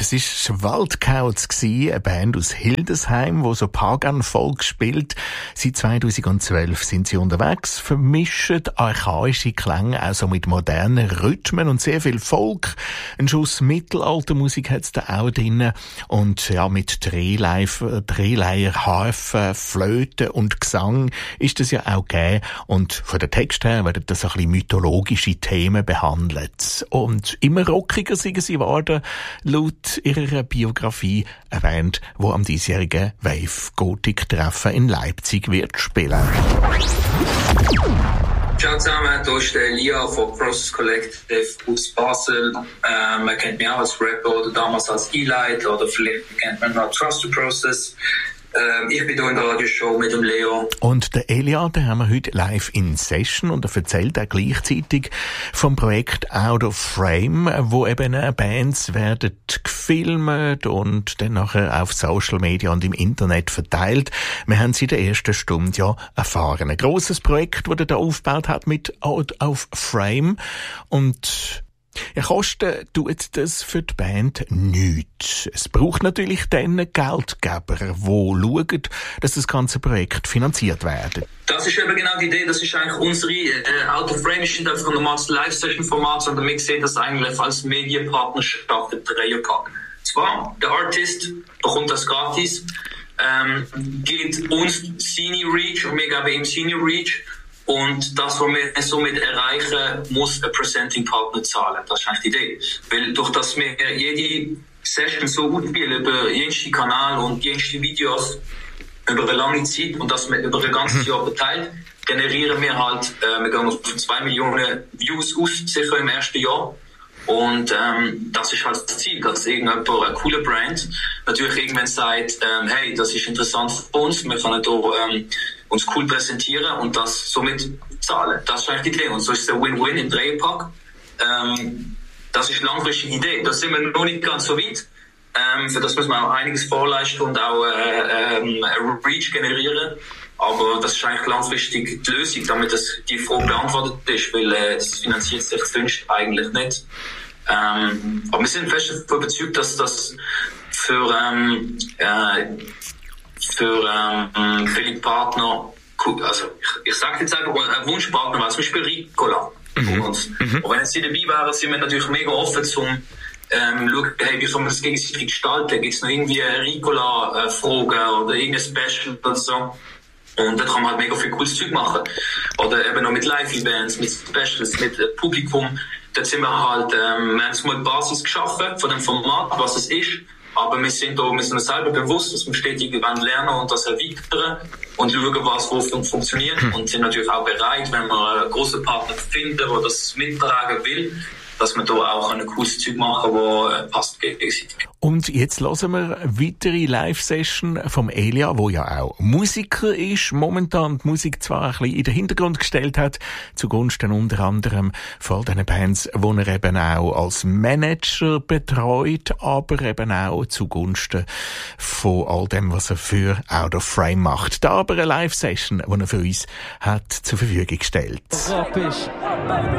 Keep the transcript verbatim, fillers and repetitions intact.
Das war Waldkauz, eine Band aus Hildesheim, die so Pagan-Folk spielt. Seit zweitausendzwölf sind sie unterwegs, vermischen archaische Klänge auch so mit modernen Rhythmen und sehr viel Folk. Ein Schuss Mittelaltermusik hat es da auch drin. Und ja, mit Drehleifer, Drehleier, Harfe, Flöte und Gesang ist das ja auch gegeben. Und von der Text her werden das ein bisschen mythologische Themen behandelt. Und immer rockiger sind sie geworden, laut ihrer Biografie, eine Band, die am diesjährigen Wave-Gothic-Treffen in Leipzig wird spielen. Ciao zusammen, hier ist der Lia von Process Collective aus Basel. Ähm, man kennt mich auch als Rapper oder damals als E-Light oder vielleicht kennt man noch Trust the Process. Ähm, ich bin hier in der Radioshow mit dem Leo. Und der Elia, den haben wir heute live in Session und er erzählt auch gleichzeitig vom Projekt Out of Frame, wo eben Bands werden gefilmt und dann nachher auf Social Media und im Internet verteilt. Wir haben sie in der ersten Stunde ja erfahren. Ein grosses Projekt, das er da aufgebaut hat mit Out of Frame. Und ja, kosten tut das für die Band nichts. Es braucht natürlich dann Geldgeber, die schauen, dass das ganze Projekt finanziert wird. Das ist eben genau die Idee, das ist eigentlich unsere äh, Out of Frame ist nicht einfach ein normales Live-Session-Format, sondern wir sehen das eigentlich als Medienpartnerschaft mit Dreierpack. Zwar, der Artist bekommt das gratis, ähm, gibt uns seine Reach und wir geben ihm seine Reach. Und das, was wir somit erreichen, muss ein Presenting-Partner zahlen. Das ist eigentlich die Idee. Weil durch das wir jede Session so ausspielen über jeden Kanal und jede Videos über eine lange Zeit und das wir über ein ganzes Jahr beteiligt, generieren wir halt, äh, wir gehen auf zwei Millionen Views aus, sicher im ersten Jahr. Und ähm, das ist halt das Ziel, dass irgendjemand, eine coole Brand, natürlich irgendwann sagt, ähm, hey, das ist interessant für uns, wir können hier ähm, uns cool präsentieren und das somit zahlen. Das ist eigentlich die Idee. Und so ist der Win-Win im Dreierpack. Ähm, das ist eine langfristige Idee. Da sind wir noch nicht ganz so weit. Ähm, für das müssen wir auch einiges vorleisten und auch äh, ähm, Reach generieren. Aber das ist eigentlich langfristig die Lösung, damit das die Frage beantwortet ist, weil äh, das finanziert sich sonst eigentlich nicht. Ähm, aber wir sind fest davon überzeugt, dass das für ähm, äh, für ähm, viele Partner, also ich, ich sage jetzt einfach, ein Wunschpartner war zum Beispiel Ricola. Mhm. Und, mhm. und wenn jetzt die dabei wären, sind wir natürlich mega offen zum ähm, schauen, hey, wie soll man das gegenseitig gestalten? Gibt es noch irgendwie Ricola-Fragen oder irgendein Special oder so? Und da kann man halt mega viel cooles Zeug machen. Oder eben noch mit Live-Events, mit Specials, mit äh, Publikum. Da sind wir halt, ähm, wir haben jetzt mal die Basis geschaffen von dem Format, was es ist. Aber wir sind da, wir sind uns selber bewusst, dass wir stetig lernen und das erweitern und schauen, was wo funktioniert. Und sind natürlich auch bereit, wenn wir einen grossen Partner finden, der das mittragen will, dass wir da auch ein cooles Zeug machen, das passt gegenseitig. Und jetzt hören wir eine weitere Live-Session vom Elia, der ja auch Musiker ist, momentan die Musik zwar ein bisschen in den Hintergrund gestellt hat, zugunsten unter anderem von all diesen Bands, die er eben auch als Manager betreut, aber eben auch zugunsten von all dem, was er für Out of Frame macht. Da aber eine Live-Session, die er für uns hat zur Verfügung gestellt.